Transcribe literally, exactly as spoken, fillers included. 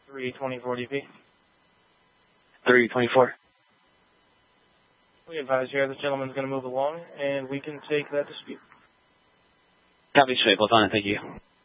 three twenty-four D P. three twenty-four. We advise here this gentleman's going to move along, and we can take that dispute. Copy, straight. Both on it. Thank you.